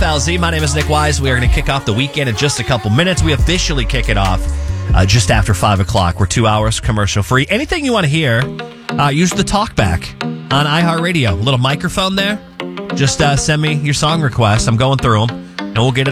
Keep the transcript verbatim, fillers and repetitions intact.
F L Z. My name is Nick Wise. We are going to kick off the weekend in just a couple minutes. We officially kick it off uh, just after five o'clock. We're two hours commercial free. Anything you want to hear, uh, use the talkback on iHeartRadio. A little microphone there. Just uh, send me your song request. I'm going through them, and we'll get it